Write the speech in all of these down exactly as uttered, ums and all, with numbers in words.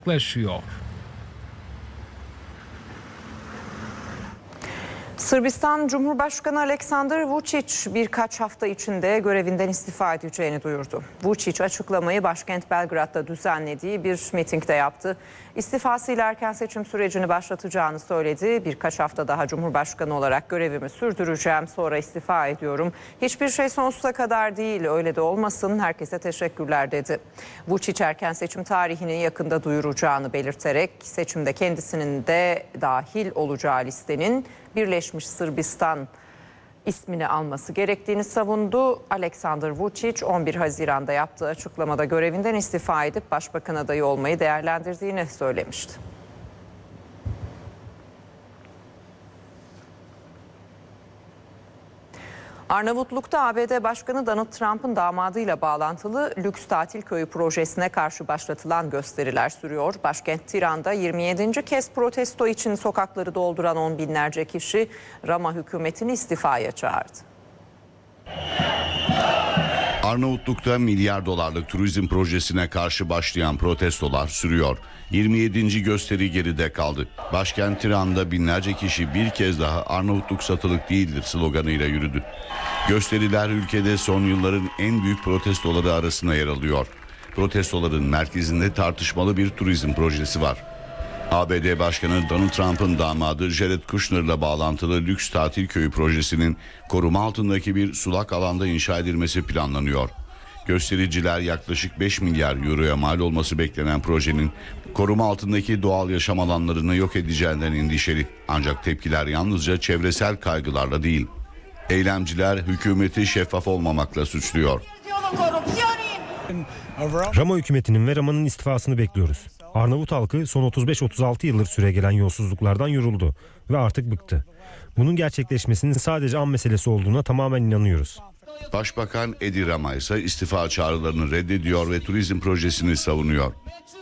yaklaşıyor. Sırbistan Cumhurbaşkanı Aleksandar Vučić birkaç hafta içinde görevinden istifa edeceğini duyurdu. Vučić açıklamayı başkent Belgrad'da düzenlediği bir mitingde yaptı. İstifasıyla erken seçim sürecini başlatacağını söyledi. Birkaç hafta daha Cumhurbaşkanı olarak görevimi sürdüreceğim, sonra istifa ediyorum. Hiçbir şey sonsuza kadar değil, öyle de olmasın, herkese teşekkürler dedi. Vučić erken seçim tarihini yakında duyuracağını belirterek seçimde kendisinin de dahil olacağı listenin Birleşmiş Sırbistan ismini alması gerektiğini savundu. Aleksandar Vučić on bir Haziran'da yaptığı açıklamada görevinden istifa edip başbakan adayı olmayı değerlendirdiğini söylemişti. Arnavutluk'ta A B D Başkanı Donald Trump'ın damadıyla bağlantılı lüks tatil köyü projesine karşı başlatılan gösteriler sürüyor. Başkent Tiran'da yirmi yedinci kez protesto için sokakları dolduran on binlerce kişi Rama hükümetini istifaya çağırdı. Arnavutluk'ta milyar dolarlık turizm projesine karşı başlayan protestolar sürüyor. yirmi yedinci gösteri geride kaldı. Başkent Tiran'da binlerce kişi bir kez daha Arnavutluk satılık değildir sloganıyla yürüdü. Gösteriler ülkede son yılların en büyük protestoları arasında yer alıyor. Protestoların merkezinde tartışmalı bir turizm projesi var. A B D Başkanı Donald Trump'ın damadı Jared Kushner'la bağlantılı lüks tatil köyü projesinin koruma altındaki bir sulak alanda inşa edilmesi planlanıyor. Göstericiler yaklaşık beş milyar euroya mal olması beklenen projenin koruma altındaki doğal yaşam alanlarını yok edeceğinden endişeli. Ancak tepkiler yalnızca çevresel kaygılarla değil. Eylemciler hükümeti şeffaf olmamakla suçluyor. Rama hükümetinin ve Rama'nın istifasını bekliyoruz. Arnavut halkı son otuz beş otuz altı yıldır süregelen yolsuzluklardan yoruldu ve artık bıktı. Bunun gerçekleşmesinin sadece an meselesi olduğuna tamamen inanıyoruz. Başbakan Edi Rama ise istifa çağrılarını reddediyor ve turizm projesini savunuyor.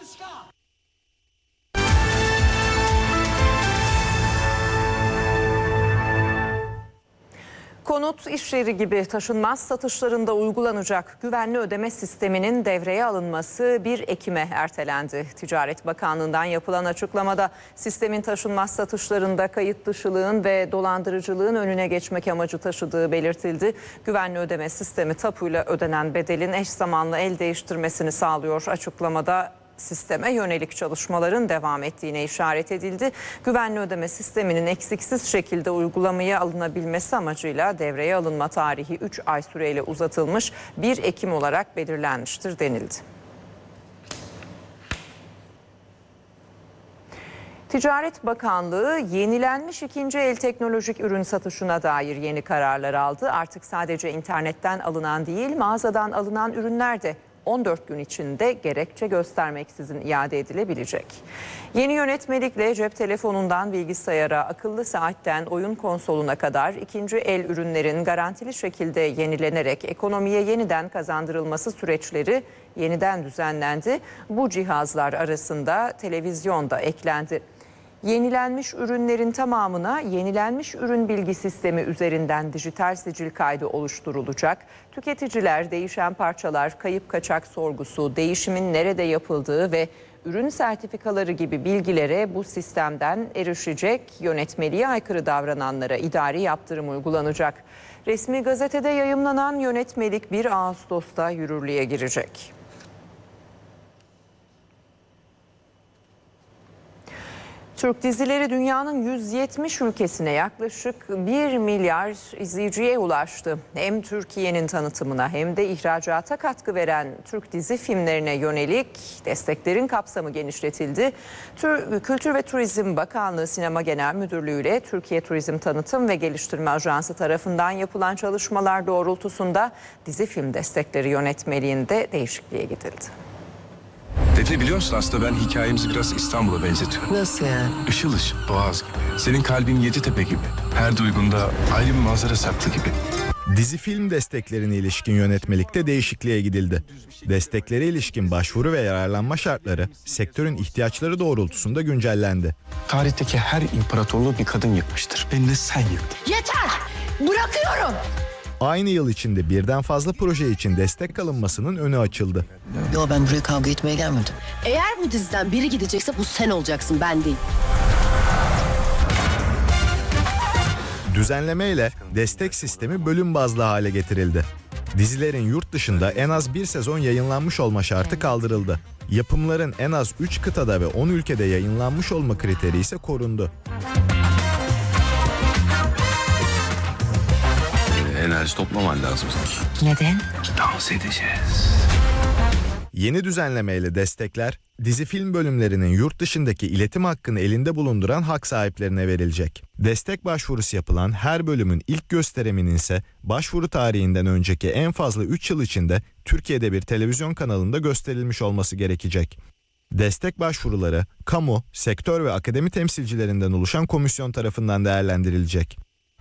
Konut, iş yeri gibi taşınmaz satışlarında uygulanacak güvenli ödeme sisteminin devreye alınması bir Ekim'e ertelendi. Ticaret Bakanlığı'ndan yapılan açıklamada sistemin taşınmaz satışlarında kayıt dışılığın ve dolandırıcılığın önüne geçmek amacı taşıdığı belirtildi. Güvenli ödeme sistemi tapuyla ödenen bedelin eş zamanlı el değiştirmesini sağlıyor. Açıklamada sisteme yönelik çalışmaların devam ettiğine işaret edildi. Güvenli ödeme sisteminin eksiksiz şekilde uygulamaya alınabilmesi amacıyla devreye alınma tarihi üç ay süreyle uzatılmış, bir Ekim olarak belirlenmiştir denildi. Ticaret Bakanlığı yenilenmiş ikinci el teknolojik ürün satışına dair yeni kararlar aldı. Artık sadece internetten alınan değil, mağazadan alınan ürünler de on dört gün içinde gerekçe göstermeksizin iade edilebilecek. Yeni yönetmelikle cep telefonundan bilgisayara, akıllı saatten oyun konsoluna kadar ikinci el ürünlerin garantili şekilde yenilenerek ekonomiye yeniden kazandırılması süreçleri yeniden düzenlendi. Bu cihazlar arasında televizyon da eklendi. Yenilenmiş ürünlerin tamamına yenilenmiş ürün bilgi sistemi üzerinden dijital sicil kaydı oluşturulacak. Tüketiciler değişen parçalar, kayıp kaçak sorgusu, değişimin nerede yapıldığı ve ürün sertifikaları gibi bilgilere bu sistemden erişecek. Yönetmeliğe aykırı davrananlara idari yaptırım uygulanacak. Resmi gazetede yayımlanan yönetmelik bir Ağustos'ta yürürlüğe girecek. Türk dizileri dünyanın yüz yetmiş ülkesine yaklaşık bir milyar izleyiciye ulaştı. Hem Türkiye'nin tanıtımına hem de ihracata katkı veren Türk dizi filmlerine yönelik desteklerin kapsamı genişletildi. Kültür ve Turizm Bakanlığı Sinema Genel Müdürlüğü ile Türkiye Turizm Tanıtım ve Geliştirme Ajansı tarafından yapılan çalışmalar doğrultusunda dizi film destekleri yönetmeliğinde değişikliğe gidildi. Defne, biliyor musun, aslında ben hikayemizi biraz İstanbul'a benzetiyorum. Nasıl yani? Işıl ışıl, boğaz gibi. Senin kalbin Yeditepe gibi. Her duygunda ayrı bir manzara saklı gibi. Dizi film desteklerine ilişkin yönetmelikte değişikliğe gidildi. Desteklere ilişkin başvuru ve yararlanma şartları sektörün ihtiyaçları doğrultusunda güncellendi. Tarihteki her imparatorluğu bir kadın yıkmıştır. Beni de sen yıktın. Yeter! Bırakıyorum! Aynı yıl içinde birden fazla proje için destek alınmasının önü açıldı. Yo, ben buraya kavga etmeye gelmedim. Eğer bu diziden biri gidecekse bu sen olacaksın, ben değil. Düzenlemeyle destek sistemi bölüm bazlı hale getirildi. Dizilerin yurt dışında en az bir sezon yayınlanmış olma şartı kaldırıldı. Yapımların en az üç kıtada ve on ülkede yayınlanmış olma kriteri ise korundu. Enerji toplaman lazım sanki. Neden? Dans edeceğiz. Yeni düzenlemeyle destekler, dizi film bölümlerinin yurt dışındaki iletim hakkını elinde bulunduran hak sahiplerine verilecek. Destek başvurusu yapılan her bölümün ilk gösteriminin ise başvuru tarihinden önceki en fazla üç yıl içinde Türkiye'de bir televizyon kanalında gösterilmiş olması gerekecek. Destek başvuruları, kamu, sektör ve akademi temsilcilerinden oluşan komisyon tarafından değerlendirilecek.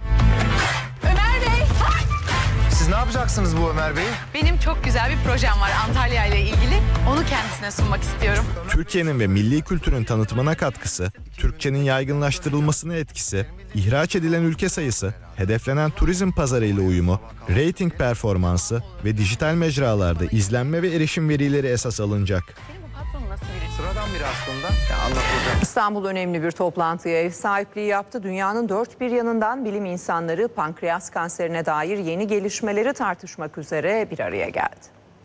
Siz ne yapacaksınız bu Ömer Bey? Benim çok güzel bir projem var Antalya ile ilgili. Onu kendisine sunmak istiyorum. Türkiye'nin ve milli kültürün tanıtımına katkısı, Türkçenin yaygınlaştırılmasına etkisi, ihraç edilen ülke sayısı, hedeflenen turizm pazarı ile uyumu, reyting performansı ve dijital mecralarda izlenme ve erişim verileri esas alınacak. Sıradan biri aslında. Ya anlatılacak. İstanbul önemli bir toplantıya ev sahipliği yaptı. Dünyanın dört bir yanından bilim insanları pankreas kanserine dair yeni gelişmeleri tartışmak üzere bir araya geldi.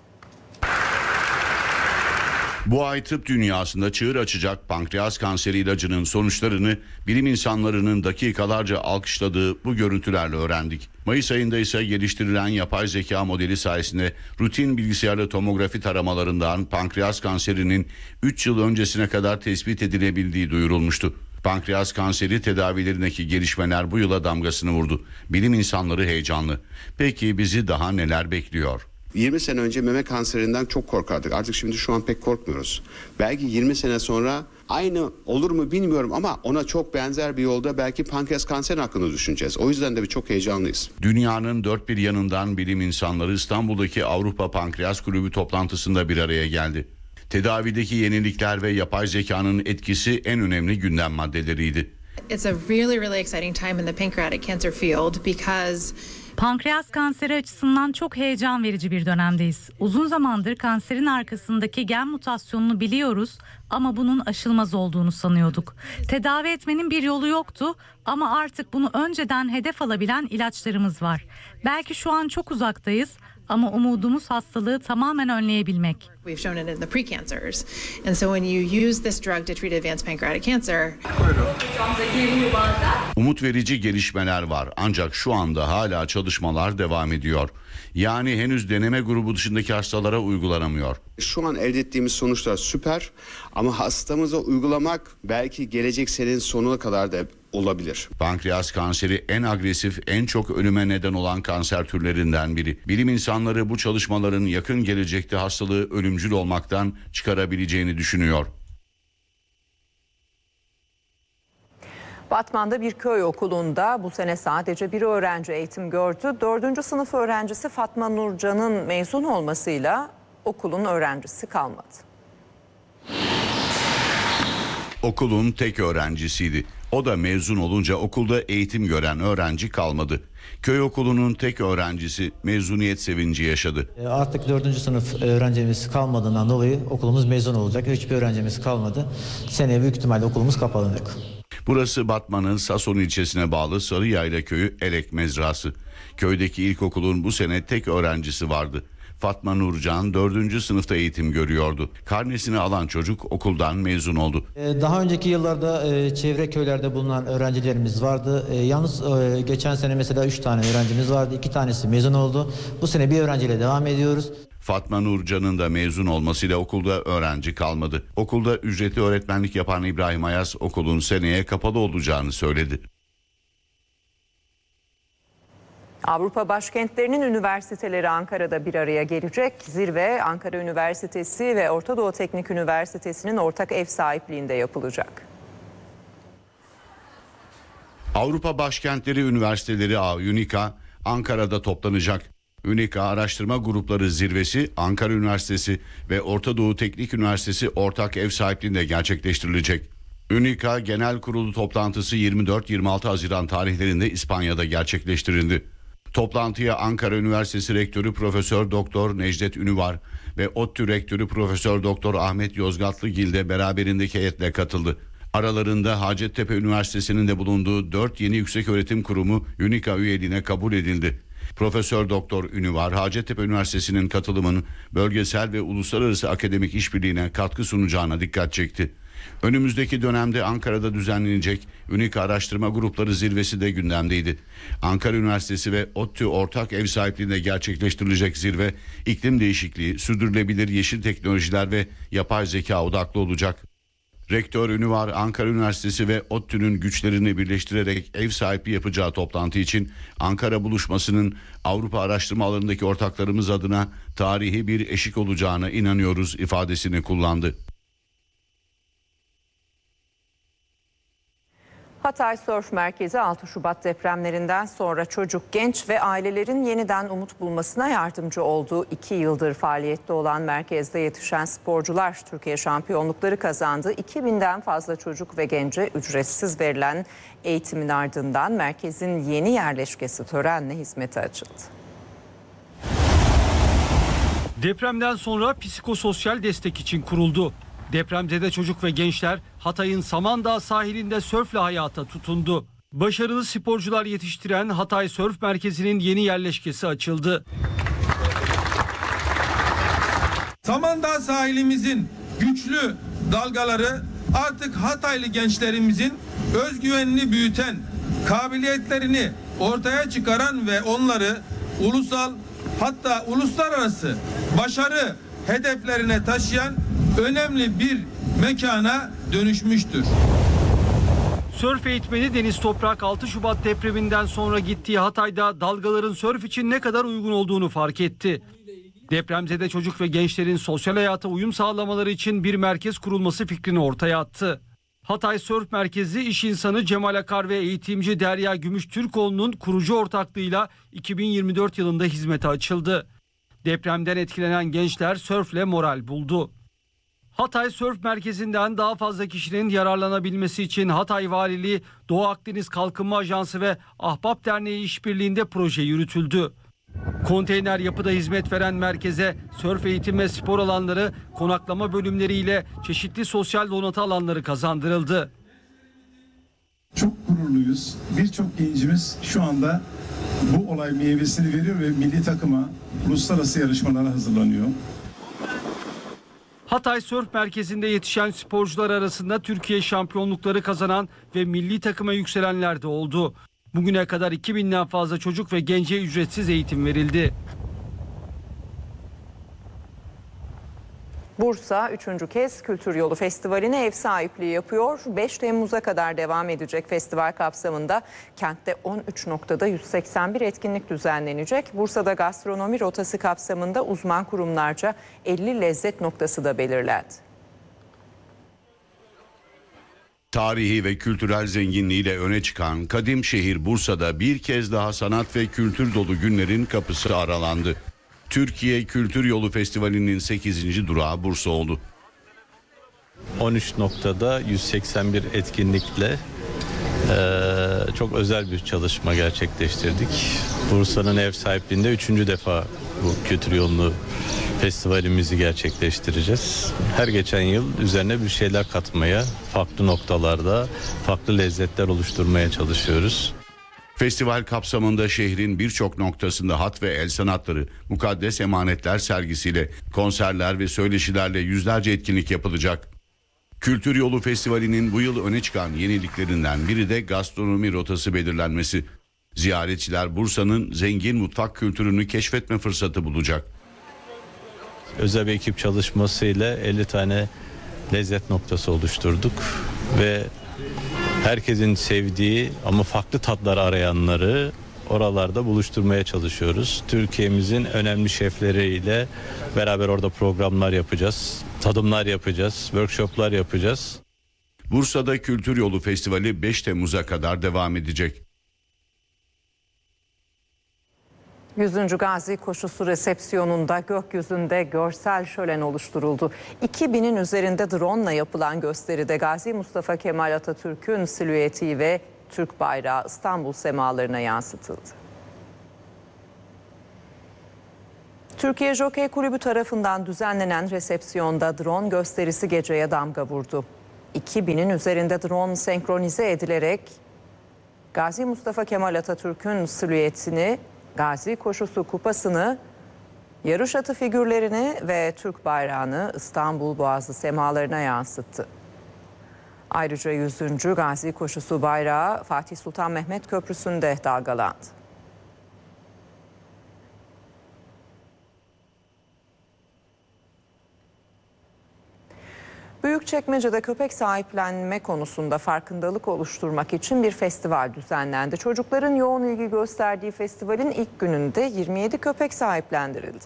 Bu ay tıp dünyasında çığır açacak pankreas kanseri ilacının sonuçlarını bilim insanlarının dakikalarca alkışladığı bu görüntülerle öğrendik. Mayıs ayında ise geliştirilen yapay zeka modeli sayesinde rutin bilgisayarlı tomografi taramalarından pankreas kanserinin üç yıl öncesine kadar tespit edilebildiği duyurulmuştu. Pankreas kanseri tedavilerindeki gelişmeler bu yıla damgasını vurdu. Bilim insanları heyecanlı. Peki bizi daha neler bekliyor? yirmi sene önce meme kanserinden çok korkardık. Artık şimdi şu an pek korkmuyoruz. Belki yirmi sene sonra aynı olur mu bilmiyorum ama ona çok benzer bir yolda belki pankreas kanseri hakkında düşüneceğiz. O yüzden de çok heyecanlıyız. Dünyanın dört bir yanından bilim insanları İstanbul'daki Avrupa Pankreas Kulübü toplantısında bir araya geldi. Tedavideki yenilikler ve yapay zekanın etkisi en önemli gündem maddeleriydi. It's a really really exciting time in the pancreatic cancer field because Pankreas kanseri açısından çok heyecan verici bir dönemdeyiz. Uzun zamandır kanserin arkasındaki gen mutasyonunu biliyoruz ama bunun aşılmaz olduğunu sanıyorduk. Tedavi etmenin bir yolu yoktu ama artık bunu önceden hedef alabilen ilaçlarımız var. Belki şu an çok uzaktayız ama umudumuz hastalığı tamamen önleyebilmek. we've shown it in the precancers. And so when you use this drug to treat advanced pancreatic cancer, Umut verici gelişmeler var ancak şu anda hala çalışmalar devam ediyor. Yani henüz deneme grubu dışındaki hastalara uygulanamıyor. Şu an elde ettiğimiz sonuçlar süper ama hastamıza uygulamak belki gelecek senenin sonuna kadar da olabilir. Pankreas kanseri en agresif, en çok ölüme neden olan kanser türlerinden biri. Bilim insanları bu çalışmaların yakın gelecekte hastalığı ölümcül olmaktan çıkarabileceğini düşünüyor. Batman'da bir köy okulunda bu sene sadece bir öğrenci eğitim gördü. Dördüncü sınıf öğrencisi Fatma Nurcan'ın mezun olmasıyla okulun öğrencisi kalmadı. Okulun tek öğrencisiydi. O da mezun olunca okulda eğitim gören öğrenci kalmadı. Köy okulunun tek öğrencisi mezuniyet sevinci yaşadı. Artık dördüncü sınıf öğrencimiz kalmadığından dolayı okulumuz mezun olacak. Hiçbir öğrencimiz kalmadı. Seneye büyük ihtimalle okulumuz kapanacak. Burası Batman'ın Sason ilçesine bağlı Sarıyayla köyü Elek Mezrası. Köydeki ilkokulun bu sene tek öğrencisi vardı. Fatma Nurcan dördüncü sınıfta eğitim görüyordu. Karnesini alan çocuk okuldan mezun oldu. Daha önceki yıllarda çevre köylerde bulunan öğrencilerimiz vardı. Yalnız geçen sene mesela üç tane öğrencimiz vardı. iki tanesi mezun oldu. Bu sene bir öğrenciyle devam ediyoruz. Fatma Nurcan'ın da mezun olmasıyla okulda öğrenci kalmadı. Okulda ücretli öğretmenlik yapan İbrahim Ayaz okulun seneye kapalı olacağını söyledi. Avrupa başkentlerinin üniversiteleri Ankara'da bir araya gelecek. Zirve Ankara Üniversitesi ve Orta Doğu Teknik Üniversitesi'nin ortak ev sahipliğinde yapılacak. Avrupa Başkentleri Üniversiteleri ağı UNIKA Ankara'da toplanacak. UNIKA Araştırma Grupları Zirvesi Ankara Üniversitesi ve Orta Doğu Teknik Üniversitesi ortak ev sahipliğinde gerçekleştirilecek. UNIKA Genel Kurulu toplantısı yirmi dört yirmi altı Haziran tarihlerinde İspanya'da gerçekleştirildi. Toplantıya Ankara Üniversitesi Rektörü Profesör Doktor Necdet Ünüvar ve ODTÜ Rektörü Profesör Doktor Ahmet Yozgatlıgil de beraberindeki heyetle katıldı. Aralarında Hacettepe Üniversitesi'nin de bulunduğu dört yeni yükseköğretim kurumu UNİKA üyeliğine kabul edildi. Profesör Doktor Ünüvar, Hacettepe Üniversitesi'nin katılımının bölgesel ve uluslararası akademik işbirliğine katkı sunacağına dikkat çekti. Önümüzdeki dönemde Ankara'da düzenlenecek UNİKA Araştırma Grupları Zirvesi de gündemdeydi. Ankara Üniversitesi ve ODTÜ ortak ev sahipliğinde gerçekleştirilecek zirve, iklim değişikliği, sürdürülebilir yeşil teknolojiler ve yapay zeka odaklı olacak. Rektör Ünüvar, Ankara Üniversitesi ve ODTÜ'nün güçlerini birleştirerek ev sahipliği yapacağı toplantı için Ankara buluşmasının Avrupa araştırma alanındaki ortaklarımız adına tarihi bir eşik olacağına inanıyoruz ifadesini kullandı. Hatay Sörf Merkezi altı Şubat depremlerinden sonra çocuk, genç ve ailelerin yeniden umut bulmasına yardımcı olduğu iki yıldır faaliyette olan merkezde yetişen sporcular Türkiye şampiyonlukları kazandı. iki binden fazla çocuk ve gence ücretsiz verilen eğitimin ardından merkezin yeni yerleşkesi törenle hizmete açıldı. Depremden sonra psikososyal destek için kuruldu. Depremzede çocuk ve gençler Hatay'ın Samandağ sahilinde sörfle hayata tutundu. Başarılı sporcular yetiştiren Hatay Sörf Merkezi'nin yeni yerleşkesi açıldı. Samandağ sahilimizin güçlü dalgaları artık Hataylı gençlerimizin özgüvenini büyüten, kabiliyetlerini ortaya çıkaran ve onları ulusal hatta uluslararası başarı hedeflerine taşıyan önemli bir mekana dönüşmüştür. Sörf eğitmeni Deniz Toprak altı Şubat depreminden sonra gittiği Hatay'da dalgaların sörf için ne kadar uygun olduğunu fark etti. Depremzede çocuk ve gençlerin sosyal hayata uyum sağlamaları için bir merkez kurulması fikrini ortaya attı. Hatay Sörf Merkezi iş insanı Cemal Akar ve eğitimci Derya Gümüş Türkoğlu'nun kurucu ortaklığıyla iki bin yirmi dört yılında hizmete açıldı. Depremden etkilenen gençler sörfle moral buldu. Hatay Sörf Merkezi'nden daha fazla kişinin yararlanabilmesi için Hatay Valiliği, Doğu Akdeniz Kalkınma Ajansı ve Ahbap Derneği işbirliğinde proje yürütüldü. Konteyner yapıda hizmet veren merkeze sörf eğitim ve spor alanları, konaklama bölümleriyle çeşitli sosyal donatı alanları kazandırıldı. Çok gururluyuz. Birçok gencimiz şu anda bu olay meyvesini veriyor ve milli takıma uluslararası yarışmalara hazırlanıyor. Hatay Sörf Merkezi'nde yetişen sporcular arasında Türkiye şampiyonlukları kazanan ve milli takıma yükselenler de oldu. Bugüne kadar iki binden fazla çocuk ve gence ücretsiz eğitim verildi. Bursa üçüncü kez Kültür Yolu Festivali'ne ev sahipliği yapıyor. beş Temmuz'a kadar devam edecek festival kapsamında kentte on üç noktada yüz seksen bir etkinlik düzenlenecek. Bursa'da gastronomi rotası kapsamında uzman kurumlarca elli lezzet noktası da belirlendi. Tarihi ve kültürel zenginliğiyle öne çıkan kadim şehir Bursa'da bir kez daha sanat ve kültür dolu günlerin kapısı aralandı. Türkiye Kültür Yolu Festivali'nin sekizinci durağı Bursa oldu. on üç noktada yüz seksen bir etkinlikle e, çok özel bir çalışma gerçekleştirdik. Bursa'nın ev sahipliğinde üçüncü defa bu Kültür Yolu Festivalimizi gerçekleştireceğiz. Her geçen yıl üzerine bir şeyler katmaya, farklı noktalarda farklı lezzetler oluşturmaya çalışıyoruz. Festival kapsamında şehrin birçok noktasında hat ve el sanatları, mukaddes emanetler sergisiyle, konserler ve söyleşilerle yüzlerce etkinlik yapılacak. Kültür Yolu Festivali'nin bu yıl öne çıkan yeniliklerinden biri de gastronomi rotası belirlenmesi. Ziyaretçiler Bursa'nın zengin mutfak kültürünü keşfetme fırsatı bulacak. Özel bir ekip çalışmasıyla elli tane lezzet noktası oluşturduk ve herkesin sevdiği ama farklı tatlar arayanları oralarda buluşturmaya çalışıyoruz. Türkiye'mizin önemli şefleriyle beraber orada programlar yapacağız, tadımlar yapacağız, workshoplar yapacağız. Bursa'da Kültür Yolu Festivali beş Temmuz'a kadar devam edecek. yüzüncü Gazi Koşusu resepsiyonunda gökyüzünde görsel şölen oluşturuldu. iki binin üzerinde drone ile yapılan gösteride Gazi Mustafa Kemal Atatürk'ün silüeti ve Türk bayrağı İstanbul semalarına yansıtıldı. Türkiye Jokey Kulübü tarafından düzenlenen resepsiyonda drone gösterisi geceye damga vurdu. iki binin üzerinde drone senkronize edilerek Gazi Mustafa Kemal Atatürk'ün silüetini, Gazi Koşusu kupasını, yarış atı figürlerini ve Türk bayrağını İstanbul Boğazı semalarına yansıttı. Ayrıca yüzüncü Gazi Koşusu bayrağı Fatih Sultan Mehmet Köprüsü'nde dalgalandı. Büyükçekmece'de köpek sahiplenme konusunda farkındalık oluşturmak için bir festival düzenlendi. Çocukların yoğun ilgi gösterdiği festivalin ilk gününde yirmi yedi köpek sahiplendirildi.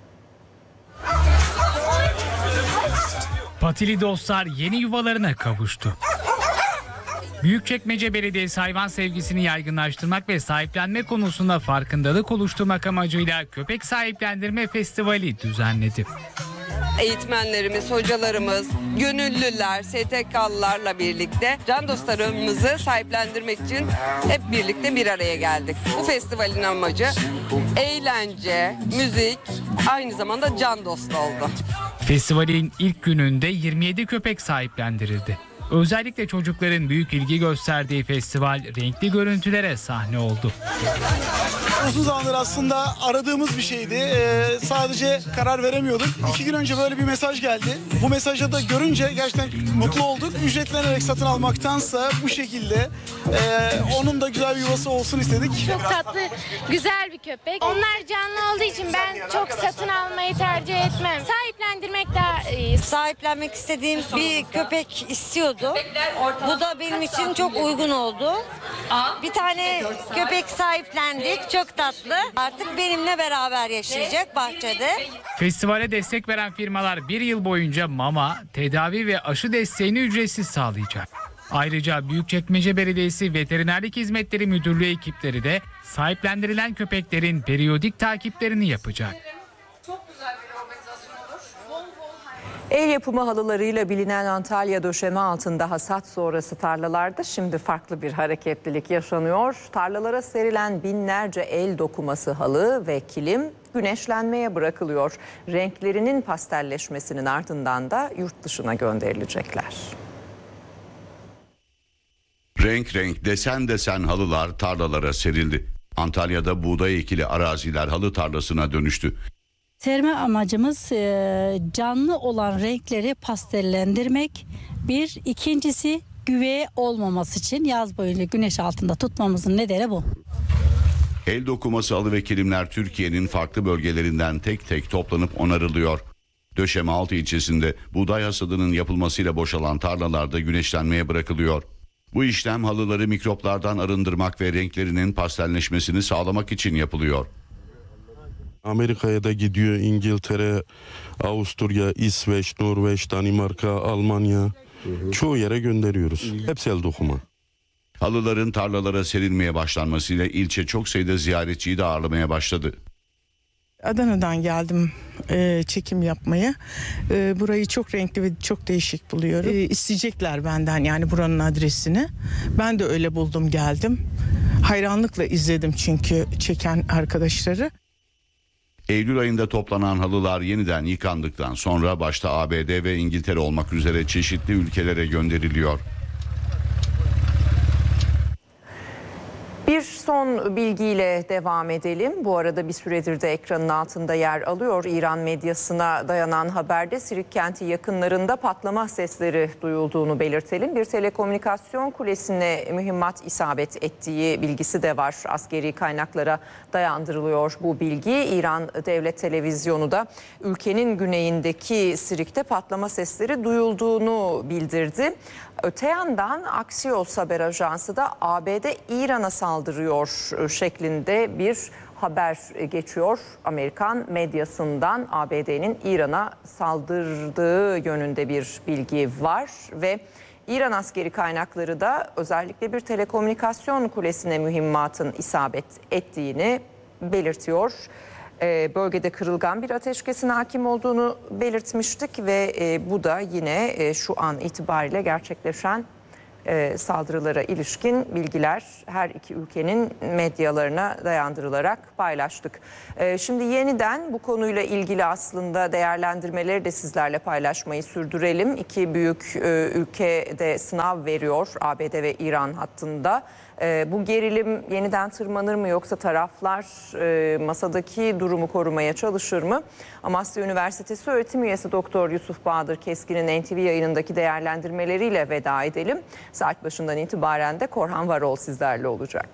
Patili dostlar yeni yuvalarına kavuştu. Büyükçekmece Belediyesi hayvan sevgisini yaygınlaştırmak ve sahiplenme konusunda farkındalık oluşturmak amacıyla köpek sahiplendirme festivali düzenledi. Eğitmenlerimiz, hocalarımız, gönüllüler, S T K'lılarla birlikte can dostlarımızı sahiplendirmek için hep birlikte bir araya geldik. Bu festivalin amacı eğlence, müzik, aynı zamanda can dostu oldu. Festivalin ilk gününde yirmi yedi köpek sahiplendirildi. Özellikle çocukların büyük ilgi gösterdiği festival renkli görüntülere sahne oldu. Uzun zamandır aslında aradığımız bir şeydi. Ee, sadece karar veremiyorduk. İki gün önce böyle bir mesaj geldi. Bu mesajı da görünce gerçekten mutlu olduk. Ücretlenerek satın almaktansa bu şekilde e, onun da güzel bir yuvası olsun istedik. Çok tatlı, güzel bir köpek. Onlar canlı olduğu için ben çok satın almayı tercih etmem. Sahiplendirmek daha iyi. Sahiplenmek istediğim bir köpek istiyordum. Bu da benim için çok uygun oldu. Bir tane köpek sahiplendik. Çok tatlı. Artık benimle beraber yaşayacak bahçede. Festivale destek veren firmalar bir yıl boyunca mama, tedavi ve aşı desteğini ücretsiz sağlayacak. Ayrıca Büyükçekmece Belediyesi Veterinerlik Hizmetleri Müdürlüğü ekipleri de sahiplendirilen köpeklerin periyodik takiplerini yapacak. El yapımı halılarıyla bilinen Antalya döşeme altında hasat sonrası tarlalarda şimdi farklı bir hareketlilik yaşanıyor. Tarlalara serilen binlerce el dokuması halı ve kilim güneşlenmeye bırakılıyor. Renklerinin pastelleşmesinin ardından da yurt dışına gönderilecekler. Renk renk, desen desen halılar tarlalara serildi. Antalya'da buğday ekili araziler halı tarlasına dönüştü. Serme amacımız canlı olan renkleri pastellendirmek. Bir, ikincisi güveye olmaması için yaz boyunca güneş altında tutmamızın nedeni bu. El dokuması halı ve kilimler Türkiye'nin farklı bölgelerinden tek tek toplanıp onarılıyor. Döşemealtı ilçesinde buğday hasadının yapılmasıyla boşalan tarlalarda güneşlenmeye bırakılıyor. Bu işlem halıları mikroplardan arındırmak ve renklerinin pastelleşmesini sağlamak için yapılıyor. Amerika'ya da gidiyor, İngiltere, Avusturya, İsveç, Norveç, Danimarka, Almanya. Hı hı. Çoğu yere gönderiyoruz. Hepsi el dokuma. Halıların tarlalara serilmeye başlanmasıyla ilçe çok sayıda ziyaretçiyi de ağırlamaya başladı. Adana'dan geldim e, çekim yapmaya. E, burayı çok renkli ve çok değişik buluyorum. E, isteyecekler benden yani buranın adresini. Ben de öyle buldum, geldim. Hayranlıkla izledim çünkü çeken arkadaşları. Eylül ayında toplanan halılar yeniden yıkandıktan sonra başta A B D ve İngiltere olmak üzere çeşitli ülkelere gönderiliyor. Bir son bilgiyle devam edelim. Bu arada bir süredir de ekranın altında yer alıyor. İran medyasına dayanan haberde Sirik kenti yakınlarında patlama sesleri duyulduğunu belirtelim. Bir telekomünikasyon kulesine mühimmat isabet ettiği bilgisi de var. Askeri kaynaklara dayandırılıyor bu bilgi. İran Devlet Televizyonu da ülkenin güneyindeki Sirik'te patlama sesleri duyulduğunu bildirdi. Öte yandan Axios haber ajansı da A B D İran'a saldırıyor şeklinde bir haber geçiyor. Amerikan medyasından A B D'nin İran'a saldırdığı yönünde bir bilgi var ve İran askeri kaynakları da özellikle bir telekomünikasyon kulesine mühimmatın isabet ettiğini belirtiyor. Bölgede kırılgan bir ateşkesin hakim olduğunu belirtmiştik ve bu da yine şu an itibariyle gerçekleşen e, saldırılara ilişkin bilgiler her iki ülkenin medyalarına dayandırılarak paylaştık. E, şimdi yeniden bu konuyla ilgili aslında değerlendirmeleri de sizlerle paylaşmayı sürdürelim. İki büyük e, ülke de sınav veriyor A B D ve İran hattında. E, bu gerilim yeniden tırmanır mı yoksa taraflar e, masadaki durumu korumaya çalışır mı? Amasya Üniversitesi öğretim üyesi Doktor Yusuf Bahadır Keskin'in N T V yayınındaki değerlendirmeleriyle veda edelim. Saat başından itibaren de Korhan Varol sizlerle olacak.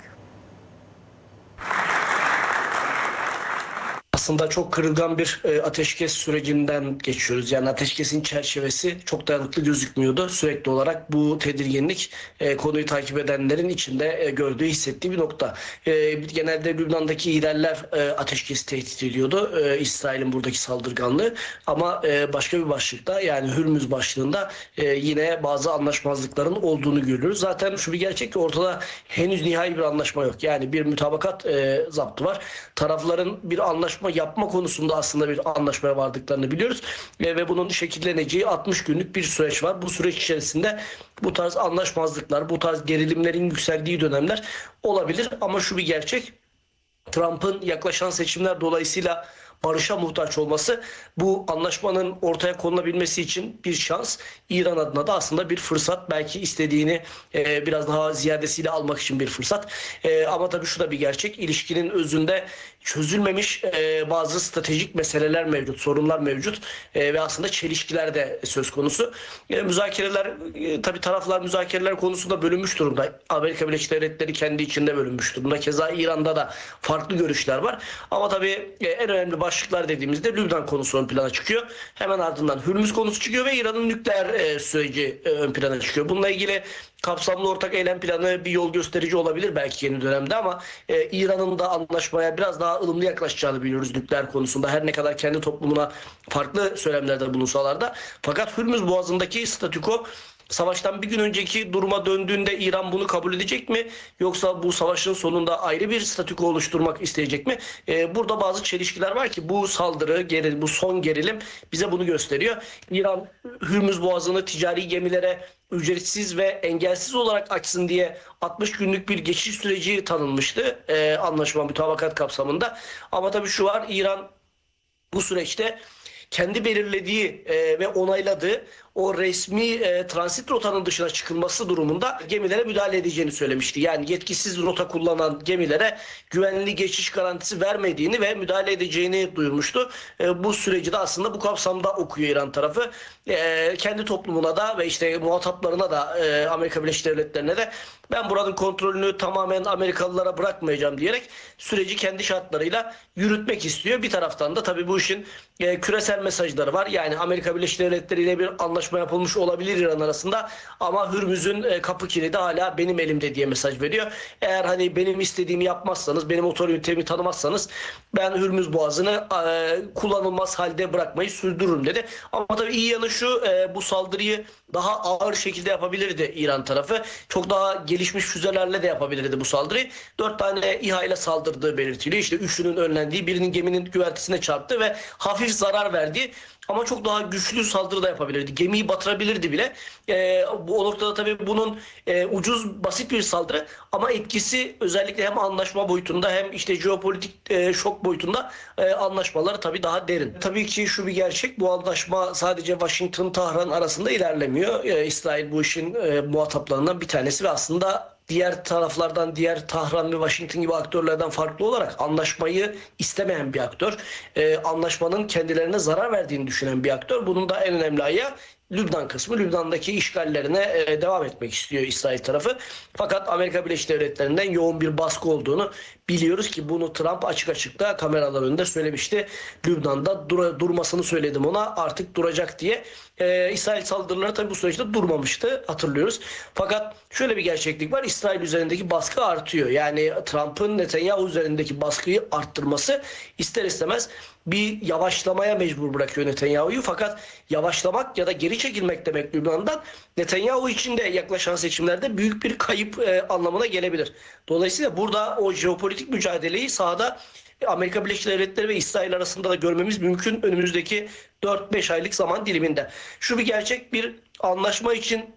Aslında çok kırılgan bir e, ateşkes sürecinden geçiyoruz. Yani ateşkesin çerçevesi çok dayanıklı gözükmüyordu. Sürekli olarak bu tedirginlik e, konuyu takip edenlerin içinde e, gördüğü, hissettiği bir nokta. E, genelde Lübnan'daki liderler e, ateşkesi tehdit ediyordu. E, İsrail'in buradaki saldırganlığı. Ama e, başka bir başlıkta, yani Hürmüz başlığında e, yine bazı anlaşmazlıkların olduğunu görüyoruz. Zaten şu bir gerçek ki ortada henüz nihai bir anlaşma yok. Yani bir mütabakat e, zaptı var. Tarafların bir anlaşma yapma konusunda aslında bir anlaşmaya vardıklarını biliyoruz. Ve, ve bunun şekilleneceği altmış günlük bir süreç var. Bu süreç içerisinde bu tarz anlaşmazlıklar, bu tarz gerilimlerin yükseldiği dönemler olabilir. Ama şu bir gerçek, Trump'ın yaklaşan seçimler dolayısıyla barışa muhtaç olması bu anlaşmanın ortaya konulabilmesi için bir şans. İran adına da aslında bir fırsat. Belki istediğini e, biraz daha ziyadesiyle almak için bir fırsat. E, ama tabii şu da bir gerçek. İlişkinin özünde çözülmemiş e, bazı stratejik meseleler mevcut, sorunlar mevcut e, ve aslında çelişkiler de söz konusu. E, müzakereler, e, tabii taraflar müzakereler konusunda bölünmüş durumda. Amerika Birleşik Devletleri kendi içinde bölünmüş durumda. Keza İran'da da farklı görüşler var. Ama tabii e, en önemli başlıklar dediğimizde Lübnan konusu ön plana çıkıyor. Hemen ardından Hürmüz konusu çıkıyor ve İran'ın nükleer e, süreci e, ön plana çıkıyor. Bununla ilgili kapsamlı ortak eylem planı bir yol gösterici olabilir belki yeni dönemde, ama e, İran'ın da anlaşmaya biraz daha ılımlı yaklaşacağını biliyoruz nükleer konusunda. Her ne kadar kendi toplumuna farklı söylemlerde bulunsalar da. Fakat Hürmüz Boğazı'ndaki statüko savaştan bir gün önceki duruma döndüğünde İran bunu kabul edecek mi? Yoksa bu savaşın sonunda ayrı bir statüko oluşturmak isteyecek mi? Ee, burada bazı çelişkiler var ki bu saldırı, geri, bu son gerilim bize bunu gösteriyor. İran Hürmüz Boğazı'nı ticari gemilere ücretsiz ve engelsiz olarak açsın diye altmış günlük bir geçiş süreci tanınmıştı e, anlaşma mütabakat kapsamında. Ama tabii şu var, İran bu süreçte kendi belirlediği e, ve onayladığı o resmi e, transit rotanın dışına çıkılması durumunda gemilere müdahale edeceğini söylemişti. Yani yetkisiz rota kullanan gemilere güvenli geçiş garantisi vermediğini ve müdahale edeceğini duyurmuştu. E, bu süreci de aslında bu kapsamda okuyor İran tarafı. E, kendi toplumuna da ve işte muhataplarına da e, Amerika Birleşik Devletleri'ne de ben buranın kontrolünü tamamen Amerikalılara bırakmayacağım diyerek süreci kendi şartlarıyla yürütmek istiyor. Bir taraftan da tabii bu işin e, küresel mesajları var. Yani Amerika Birleşik Devletleri ile bir anlaşma yapılmış olabilir İran arasında, ama Hürmüz'ün e, kapı kilidi hala benim elimde diye mesaj veriyor. Eğer hani benim istediğimi yapmazsanız, benim otoritemi tanımazsanız ben Hürmüz Boğazı'nı e, kullanılmaz halde bırakmayı sürdürürüm dedi. Ama tabii iyi yanı şu, e, bu saldırıyı daha ağır şekilde yapabilirdi İran tarafı. Çok daha gelişmiş füzelerle de yapabilirdi bu saldırıyı. Dört tane İHA ile saldırdığı belirtiliyor. İşte üçünün önlendiği, birinin geminin güvertesine çarptı ve hafif zarar verdiği, ama çok daha güçlü saldırı da yapabilirdi. Gemiyi batırabilirdi bile. E, bu o noktada tabii bunun e, ucuz, basit bir saldırı, ama etkisi özellikle hem anlaşma boyutunda hem işte jeopolitik e, şok boyutunda e, anlaşmaları tabii daha derin. Tabii ki şu bir gerçek, bu anlaşma sadece Washington-Tahran arasında ilerlemiyor. E, İsrail bu işin e, muhataplarından bir tanesi ve aslında diğer taraflardan, diğer Tahran ve Washington gibi aktörlerden farklı olarak anlaşmayı istemeyen bir aktör. Ee, anlaşmanın kendilerine zarar verdiğini düşünen bir aktör. Bunun da en önemli ayağı Lübnan kısmı. Lübnan'daki işgallerine e, devam etmek istiyor İsrail tarafı. Fakat Amerika Birleşik Devletleri'nden yoğun bir baskı olduğunu biliyoruz ki bunu Trump açık açık da kameralar önünde söylemişti. Lübnan'da dur durmasını söyledim ona, artık duracak diye. Ee, İsrail saldırıları tabii bu süreçte durmamıştı, hatırlıyoruz. Fakat şöyle bir gerçeklik var, İsrail üzerindeki baskı artıyor. Yani Trump'ın Netanyahu üzerindeki baskıyı arttırması ister istemez bir yavaşlamaya mecbur bırakıyor Netanyahu'yu. Fakat yavaşlamak ya da geri çekilmek demek Lübnan'dan Netanyahu için de yaklaşan seçimlerde büyük bir kayıp e, anlamına gelebilir. Dolayısıyla burada o jeopolitik mücadeleyi sahada Amerika Birleşik Devletleri ve İsrail arasında da görmemiz mümkün önümüzdeki dört beş aylık zaman diliminde. Şu bir gerçek, bir anlaşma için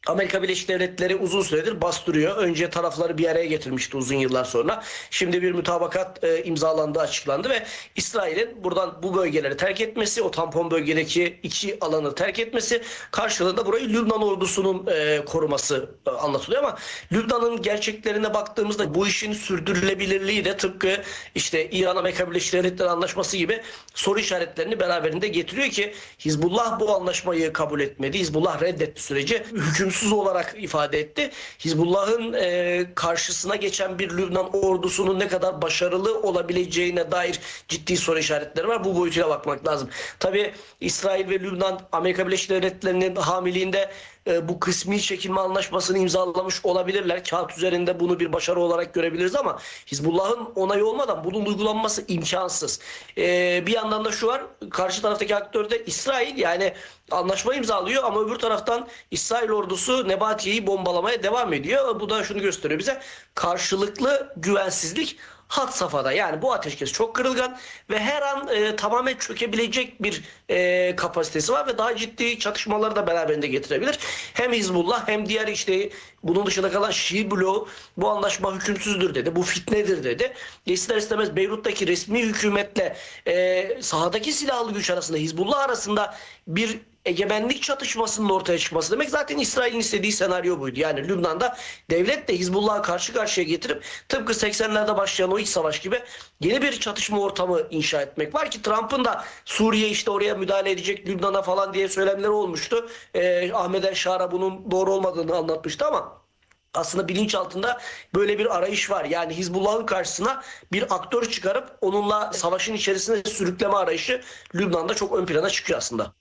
Amerika Birleşik Devletleri uzun süredir bastırıyor. Önce tarafları bir araya getirmişti uzun yıllar sonra. Şimdi bir mütabakat e, imzalandı, açıklandı ve İsrail'in buradan bu bölgeleri terk etmesi, o tampon bölgedeki iki alanı terk etmesi, karşılığında burayı Lübnan ordusunun e, koruması e, anlatılıyor ama Lübnan'ın gerçeklerine baktığımızda bu işin sürdürülebilirliği de tıpkı işte İran-Amerika Birleşik Devletleri anlaşması gibi soru işaretlerini beraberinde getiriyor ki Hizbullah bu anlaşmayı kabul etmedi. Hizbullah reddetti süreci. Hüküm olarak ifade etti. Hizbullah'ın e, karşısına geçen bir Lübnan ordusunun ne kadar başarılı olabileceğine dair ciddi soru işaretleri var. Bu boyutuyla bakmak lazım. Tabii İsrail ve Lübnan Amerika Birleşik Devletleri'nin hamiliğinde e, bu kısmi çekilme anlaşmasını imzalamış olabilirler. Kağıt üzerinde bunu bir başarı olarak görebiliriz ama Hizbullah'ın onayı olmadan bunun uygulanması imkansız. E, bir yandan da şu var. Karşı taraftaki aktör de İsrail, yani anlaşma imzalıyor ama öbür taraftan İsrail ordusu Nebatiye'yi bombalamaya devam ediyor. Bu da şunu gösteriyor bize: karşılıklı güvensizlik had safhada. Yani bu ateşkes çok kırılgan ve her an e, tamamen çökebilecek bir e, kapasitesi var ve daha ciddi çatışmaları da beraberinde getirebilir. Hem Hizbullah hem diğer işte bunun dışında kalan Şii bloğu bu anlaşma hükümsüzdür dedi. Bu fitnedir dedi. İster istemez Beyrut'taki resmi hükümetle e, sahadaki silahlı güç arasında, Hizbullah arasında bir egemenlik çatışmasının ortaya çıkması demek zaten İsrail'in istediği senaryo buydu. Yani Lübnan'da devlet de Hizbullah'ı karşı karşıya getirip tıpkı seksenlerde başlayan o iç savaş gibi yeni bir çatışma ortamı inşa etmek var ki Trump'ın da Suriye işte oraya müdahale edecek, Lübnan'a falan diye söylemleri olmuştu. Ee, Ahmet El Şara bunun doğru olmadığını anlatmıştı ama aslında bilinç altında böyle bir arayış var. Yani Hizbullah'ın karşısına bir aktör çıkarıp onunla savaşın içerisine sürükleme arayışı Lübnan'da çok ön plana çıkıyor aslında.